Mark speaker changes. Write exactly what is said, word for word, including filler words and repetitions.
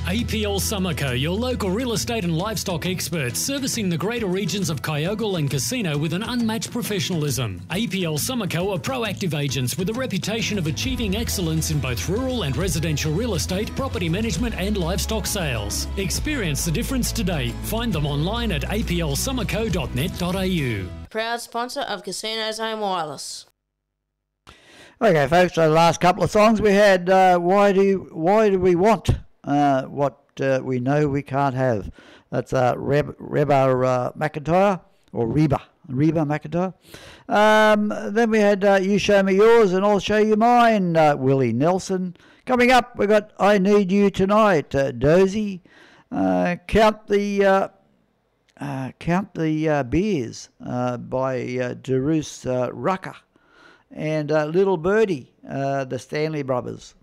Speaker 1: A P L Summerco, your local real estate and livestock experts, servicing the greater regions of Kyogle and Casino with an unmatched professionalism. A P L Summerco are proactive agents with a reputation of achieving excellence in both rural and residential real estate, property management and livestock sales. Experience the difference today. Find them online at a p l summerco dot net dot a u.
Speaker 2: Proud sponsor of Casino Zone Wireless.
Speaker 3: Okay, folks, so the last couple of songs we had, uh, why do you, why do we want uh, what uh, we know we can't have? That's uh, Reb, Reba uh, McIntyre, or Reba, Reba McIntyre. Um, then we had uh, You Show Me Yours and I'll Show You Mine, uh, Willie Nelson. Coming up, we got I Need You Tonight, uh, Dozy. Uh, count the uh, uh, Count the uh, Beers uh, by uh, Darus uh, Rucker. And uh, Little Birdie, uh, the Stanley Brothers.